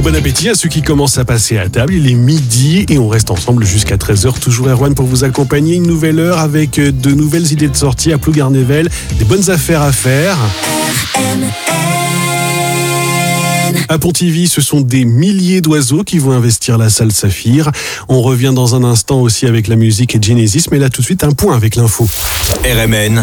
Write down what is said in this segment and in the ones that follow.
bon appétit à ceux qui commencent à passer à table. Il est midi et on reste ensemble jusqu'à 13h. Toujours Erwan pour vous accompagner. Une nouvelle heure avec de nouvelles idées de sortie à Plougarnével. Des bonnes affaires à faire. À Pontivy, ce sont des milliers d'oiseaux qui vont investir la salle Saphir. On revient dans un instant aussi avec la musique et Genesis, mais là tout de suite un point avec l'info. RMN,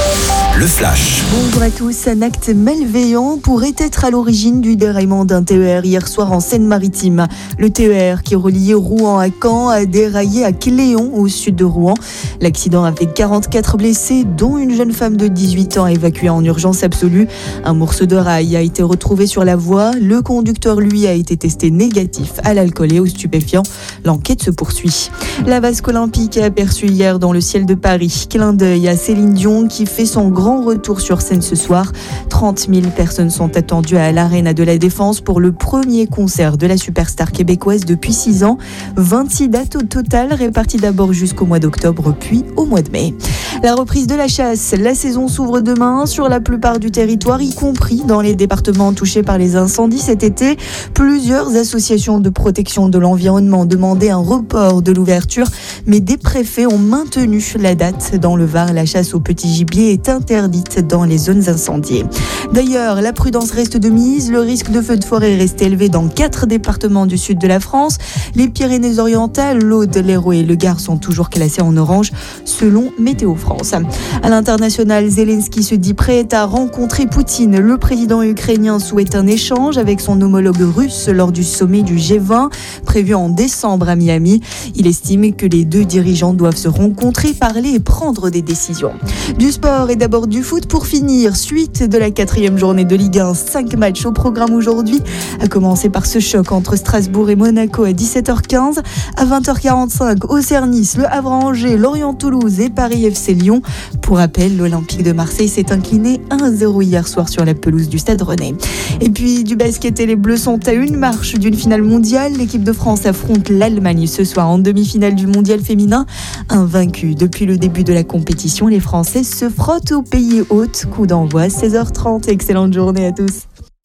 le flash. Bonjour à tous. Un acte malveillant pourrait être à l'origine du déraillement d'un TER hier soir en Seine-Maritime. Le TER qui reliait Rouen à Caen a déraillé à Cléon au sud de Rouen. L'accident a fait 44 blessés, dont une jeune femme de 18 ans évacuée en urgence absolue. Un morceau de rail a été retrouvé sur la voie. Le conducteur, lui, a été testé négatif à l'alcool et aux stupéfiants. L'enquête se poursuit. La vasque olympique a aperçu hier dans le ciel de Paris. Clin d'œil à Céline Dion qui fait son grand retour sur scène ce soir. 30 000 personnes sont attendues à l'Arena de la Défense pour le premier concert de la superstar québécoise depuis 6 ans. 26 dates au total, réparties d'abord jusqu'au mois d'octobre, puis au mois de mai. La reprise de la chasse. La saison s'ouvre demain sur la plupart du territoire, y compris dans les départements touchés par les incendies cet été. Plusieurs associations de protection de l'environnement demandaient un report de l'ouverture, mais des préfets ont maintenu la date. Dans le Var, la chasse au petit gibier est interdite dans les zones incendiées. D'ailleurs, la prudence reste de mise. Le risque de feu de forêt reste élevé dans 4 départements du sud de la France. Les Pyrénées-Orientales, l'Aude, l'Hérault et le Gard sont toujours classés en orange selon Météo France. À l'international, Zelensky se dit prêt à rencontrer Poutine. Le président ukrainien souhaite un échange avec son homologue russe lors du sommet du G20 prévu en décembre à Miami. Il estime que les deux dirigeants doivent se rencontrer, parler et prendre des décisions. Du sport et d'abord du foot pour finir. Suite de la 4e journée de Ligue 1, 5 matchs au programme aujourd'hui. À commencer par ce choc entre Strasbourg et Monaco à 17h15. À 20h45, Auxerre-Nice, Le Havre-Angers, Lorient-Toulouse et Paris FC Lyon. Pour rappel, l'Olympique de Marseille s'est incliné 1-0 hier soir sur la pelouse du Stade Rennais. Et puis du basket, et les Bleus sont à une marche d'une finale mondiale. L'équipe de France affronte l'Allemagne ce soir en demi-finale du mondial féminin. Invaincus depuis le début de la compétition, les Français se frottent au pays hôte. Coup d'envoi 16h30. Excellente journée à tous.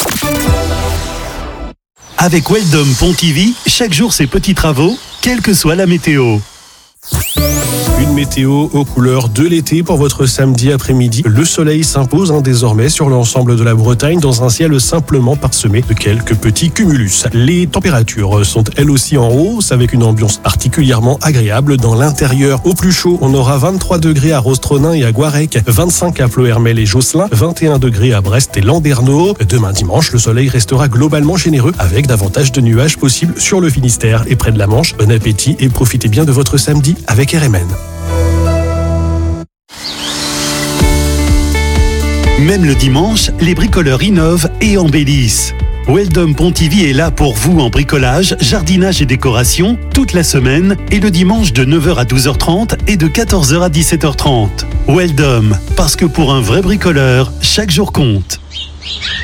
Avec Weldom Pontivy, chaque jour ses petits travaux, quelle que soit la météo. Une météo aux couleurs de l'été pour votre samedi après-midi. Le soleil s'impose désormais sur l'ensemble de la Bretagne dans un ciel simplement parsemé de quelques petits cumulus. Les températures sont elles aussi en hausse avec une ambiance particulièrement agréable dans l'intérieur. Au plus chaud, on aura 23 degrés à Rostronin et à Guarec, 25 à Ploërmel et Josselin, 21 degrés à Brest et Landerneau. Demain dimanche, le soleil restera globalement généreux avec davantage de nuages possibles sur le Finistère et près de la Manche. Bon appétit et profitez bien de votre samedi avec RMN. Même le dimanche, les bricoleurs innovent et embellissent. Weldom Pontivy est là pour vous en bricolage, jardinage et décoration toute la semaine et le dimanche de 9h à 12h30 et de 14h à 17h30. Weldom, parce que pour un vrai bricoleur, chaque jour compte.